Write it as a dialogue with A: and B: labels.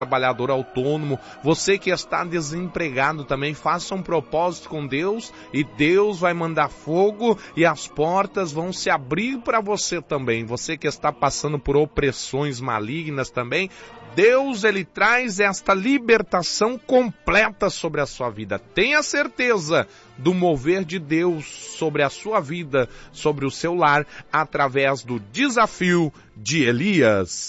A: trabalhador autônomo, você que está desempregado também, faça um propósito com Deus e Deus vai mandar fogo e as portas vão se abrir para você também. Você que está passando por opressões malignas também, Deus, Ele traz esta libertação completa sobre a sua vida. Tenha certeza do mover de Deus sobre a sua vida, sobre o seu lar, através do desafio de Elias.